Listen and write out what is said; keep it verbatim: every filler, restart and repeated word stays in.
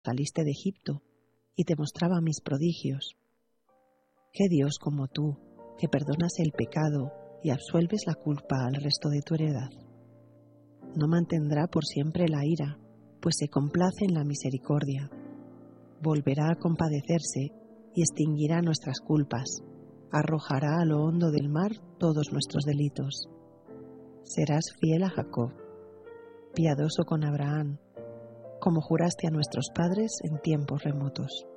saliste de Egipto y te mostraba mis prodigios. ¿Qué Dios como tú, que perdonas el pecado y absuelves la culpa al resto de tu heredad? No mantendrá por siempre la ira, pues se complace en la misericordia. Volverá a compadecerse y extinguirá nuestras culpas, arrojará a lo hondo del mar todos nuestros delitos. Serás fiel a Jacob, piadoso con Abraham, como juraste a nuestros padres en tiempos remotos.